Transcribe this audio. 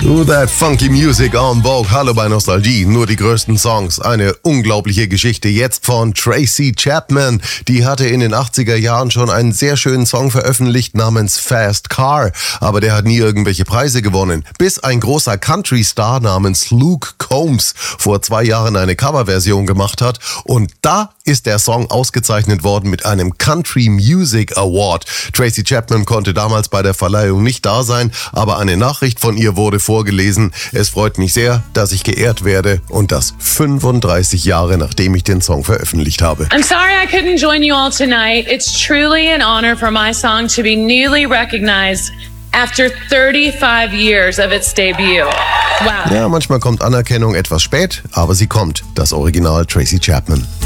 To that funky music on Vogue. Hallo bei Nostalgie. Nur die größten Songs. Eine unglaubliche Geschichte jetzt von Tracy Chapman. Die hatte in den 80er Jahren schon einen sehr schönen Song veröffentlicht namens Fast Car. Aber der hat nie irgendwelche Preise gewonnen. Bis ein großer Country-Star namens Luke Combs vor 2 Jahren eine Coverversion gemacht hat. Und da ist der Song ausgezeichnet worden mit einem Country Music Award. Tracy Chapman konnte damals bei der Verleihung nicht da sein, aber eine Nachricht von ihr wurde vorgelesen. Es freut mich sehr, dass ich geehrt werde und das 35 Jahre nachdem ich den Song veröffentlicht habe. I'm sorry I couldn't join you all tonight. It's truly an honor for my song to be newly recognized after 35 years of its debut. Wow. Ja, manchmal kommt Anerkennung etwas spät, aber sie kommt. Das Original Tracy Chapman.